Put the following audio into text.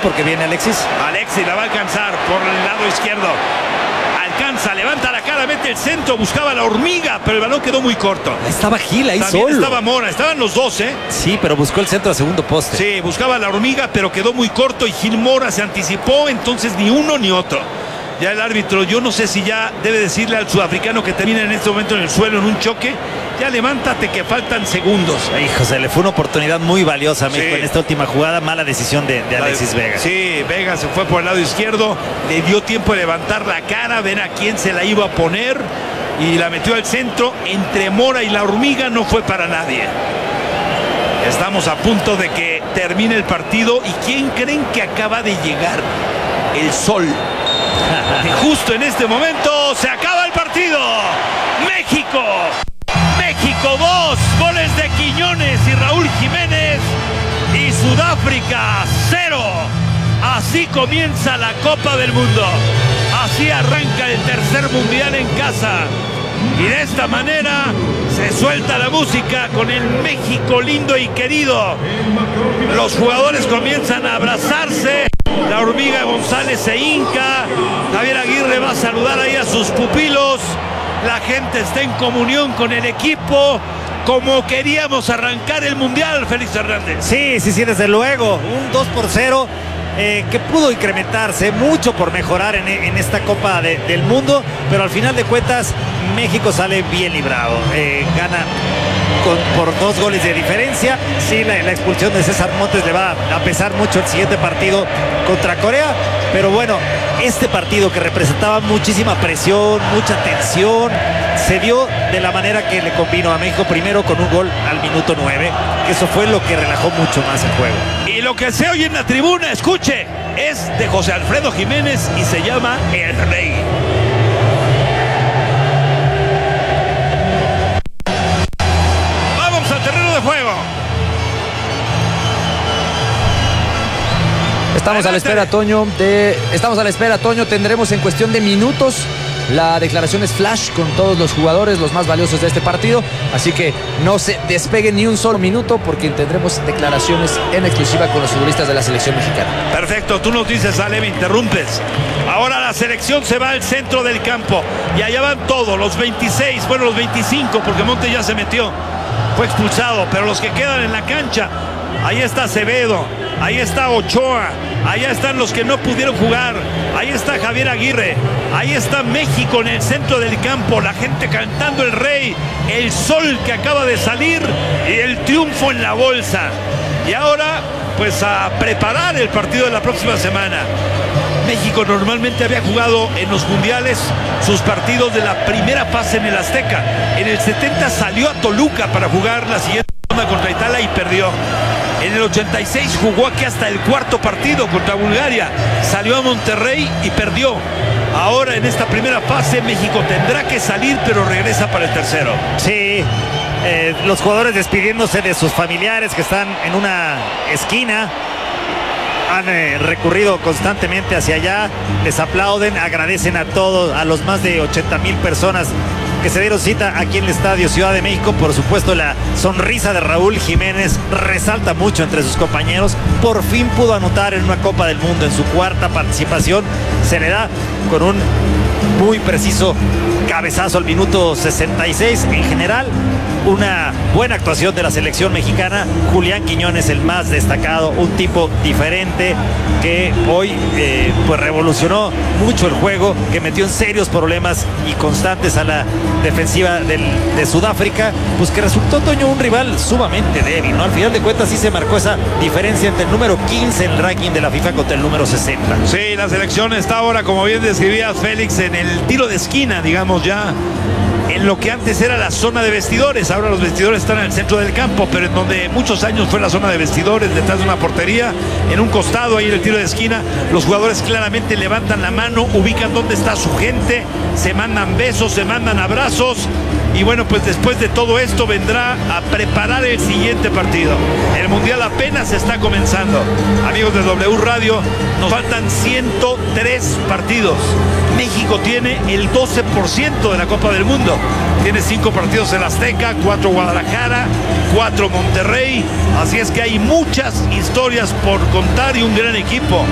porque viene Alexis. Alexis la va a alcanzar por el lado izquierdo. Alcanza, levanta la cara, mete el centro, buscaba la hormiga, pero el balón quedó muy corto. Estaba Gil ahí También solo. estaba Mora, estaban los dos, ¿eh? Sí, pero buscó el centro a segundo poste. Sí, buscaba la hormiga, pero quedó muy corto y Gil Mora se anticipó, entonces ni uno ni otro. Ya el árbitro, yo no sé si ya debe decirle al sudafricano que termina en este momento en el suelo en un choque, ya levántate que faltan segundos. Hijo, se le fue una oportunidad muy valiosa a México Sí. en esta última jugada. Mala decisión de Alexis Vega. Sí, Vega se fue por el lado izquierdo, le dio tiempo de levantar la cara, ver a quién se la iba a poner y la metió al centro. Entre Mora y la hormiga no fue para nadie. Estamos a punto de que termine el partido. ¿Y quién creen que acaba de llegar? El sol. Y justo en este momento se acaba el partido. México 2, goles de Quiñones y Raúl Jiménez, y Sudáfrica 0. Así comienza la Copa del Mundo. Así arranca el tercer mundial en casa. Y de esta manera se suelta la música con el México lindo y querido. Los jugadores comienzan a abrazarse. La hormiga González se hinca. Javier Aguirre va a saludar ahí a sus pupilos. La gente está en comunión con el equipo, como queríamos arrancar el mundial, Félix Hernández. Sí, desde luego. Un 2-0 que pudo incrementarse, mucho por mejorar en esta Copa del Mundo, pero al final de cuentas México sale bien librado. Gana por 2 goles de diferencia. Sí, la expulsión de César Montes le va a pesar mucho el siguiente partido contra Corea, pero bueno, este partido que representaba muchísima presión, mucha tensión, se dio de la manera que le convino a México, primero con un gol al minuto 9, que eso fue lo que relajó mucho más el juego. Y lo que se oye en la tribuna, escuche, es de José Alfredo Jiménez y se llama El Rey. Vamos al terreno de juego. Estamos a la espera, Toño. Tendremos en cuestión de minutos la declaración es flash con todos los jugadores, los más valiosos de este partido. Así que no se despeguen ni un solo minuto porque tendremos declaraciones en exclusiva con los futbolistas de la selección mexicana. Perfecto, tú nos dices, Ale, me interrumpes. Ahora la selección se va al centro del campo y allá van todos, los 26, bueno, los 25, porque Montes ya se metió, fue expulsado, pero los que quedan en la cancha, ahí está Acevedo, ahí está Ochoa, allá están los que no pudieron jugar, ahí está Javier Aguirre, ahí está México en el centro del campo, la gente cantando El Rey, el sol que acaba de salir y el triunfo en la bolsa. Y ahora, pues a preparar el partido de la próxima semana. México normalmente había jugado en los mundiales sus partidos de la primera fase en el Azteca. En el 70 salió a Toluca para jugar la siguiente ronda contra Italia y perdió. En el 86 jugó aquí hasta el cuarto partido contra Bulgaria. Salió a Monterrey y perdió. Ahora en esta primera fase México tendrá que salir, pero regresa para el tercero. Sí, los jugadores despidiéndose de sus familiares que están en una esquina. Han recurrido constantemente hacia allá, les aplauden, agradecen a todos, a los más de 80,000 personas que se dieron cita aquí en el Estadio Ciudad de México. Por supuesto, la sonrisa de Raúl Jiménez resalta mucho entre sus compañeros. Por fin pudo anotar en una Copa del Mundo, en su cuarta participación. Se le da con un muy preciso cabezazo al minuto 66. En general, una buena actuación de la selección mexicana. Julián Quiñones, el más destacado, un tipo diferente que hoy pues revolucionó mucho el juego, que metió en serios problemas y constantes a la defensiva de Sudáfrica, pues que resultó, Toño, un rival sumamente débil, ¿no? Al final de cuentas sí se marcó esa diferencia entre el número 15 en el ranking de la FIFA contra el número 60. Sí, la selección está ahora, como bien describía Félix, en el tiro de esquina, digamos ya, en lo que antes era la zona de vestidores. Ahora los vestidores están en el centro del campo, pero en donde muchos años fue la zona de vestidores, detrás de una portería, en un costado, ahí en el tiro de esquina, los jugadores claramente levantan la mano, ubican dónde está su gente, se mandan besos, se mandan abrazos. Y bueno, pues después de todo esto vendrá a preparar el siguiente partido. El Mundial apenas está comenzando. Amigos de W Radio, nos faltan 103 partidos. México tiene el 12% de la Copa del Mundo. Tiene 5 partidos en Azteca, 4 Guadalajara, 4 Monterrey. Así es que hay muchas historias por contar y un gran equipo.